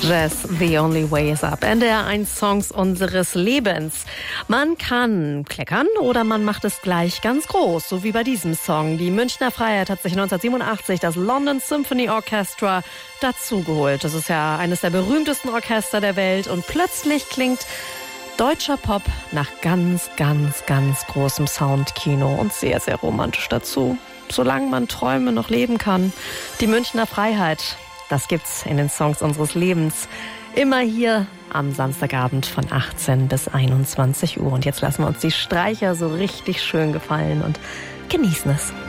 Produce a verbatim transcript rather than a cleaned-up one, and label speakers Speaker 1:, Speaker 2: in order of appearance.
Speaker 1: Jazz, The Only Way is Up. N D R eins Songs unseres Lebens. Man kann kleckern oder man macht es gleich ganz groß, so wie bei diesem Song. Die Münchner Freiheit hat sich neunzehnhundertsiebenundachtzig das London Symphony Orchestra dazugeholt. Das ist ja eines der berühmtesten Orchester der Welt und plötzlich klingt deutscher Pop nach ganz, ganz, ganz großem Soundkino und sehr, sehr romantisch dazu. Solange man Träume noch leben kann. Die Münchner Freiheit, das gibt's in den Songs unseres Lebens. Immer hier am Samstagabend von achtzehn bis einundzwanzig Uhr. Und jetzt lassen wir uns die Streicher so richtig schön gefallen und genießen es.